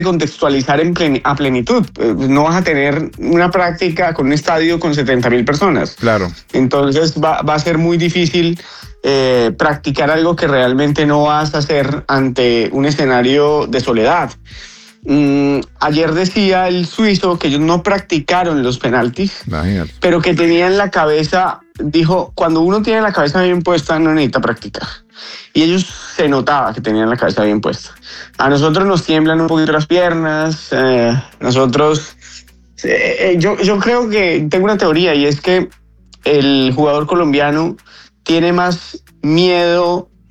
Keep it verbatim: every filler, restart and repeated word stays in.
contextualizar en plen, a plenitud. No vas a tener una práctica con un estadio con setenta mil personas. Claro. Entonces va, va a ser muy difícil eh, practicar algo que realmente no vas a hacer ante un escenario de soledad. Mm, ayer decía el suizo que ellos no practicaron los penaltis, Imagínate. pero que tenía en la cabeza, dijo, cuando uno tiene la cabeza bien puesta no necesita practicar. Y ellos se notaba que tenían la cabeza bien puesta. A nosotros nos tiemblan un poquito las piernas, eh, nosotros... Eh, yo, yo creo que tengo una teoría y es que el jugador colombiano tiene más miedo